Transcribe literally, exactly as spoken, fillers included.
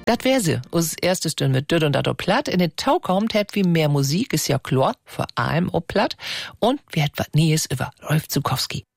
Dat wär sie, us erste Stünd mit Düt und dat o platt. In den Tau kommt, hätt wie mehr Musik, ist ja klar, vor allem o platt. Und wir hätt wat Nies über Rolf Zukowski.